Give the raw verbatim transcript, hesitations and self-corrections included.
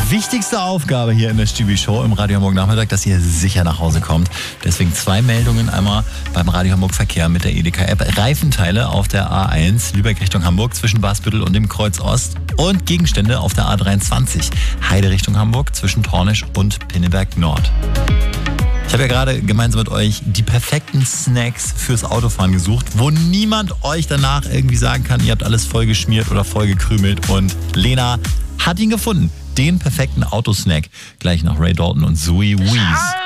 Wichtigste Aufgabe hier in der Stübi Show im Radio Hamburg Nachmittag, dass ihr sicher nach Hause kommt. Deswegen zwei Meldungen. Einmal beim Radio Hamburg Verkehr mit der Edeka-App. Reifenteile auf der A eins, Lübeck Richtung Hamburg, zwischen Basbüttel und dem Kreuz Ost. Und Gegenstände auf der A dreiundzwanzig, Heide Richtung Hamburg, zwischen Tornisch und Pinneberg Nord. Ich habe ja gerade gemeinsam mit euch die perfekten Snacks fürs Autofahren gesucht, wo niemand euch danach irgendwie sagen kann, ihr habt alles vollgeschmiert oder vollgekrümelt. Und Lena hat ihn gefunden. Den perfekten Autosnack. Gleich nach Ray Dalton und Zoe Wees.